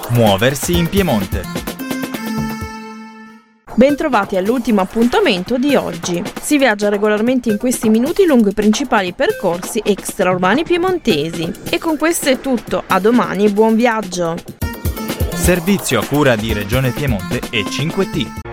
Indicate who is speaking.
Speaker 1: Muoversi in Piemonte.
Speaker 2: Bentrovati all'ultimo appuntamento di oggi. Si viaggia regolarmente in questi minuti lungo i principali percorsi extraurbani piemontesi. E con questo è tutto. A domani, buon viaggio!
Speaker 1: Servizio a cura di Regione Piemonte e 5T.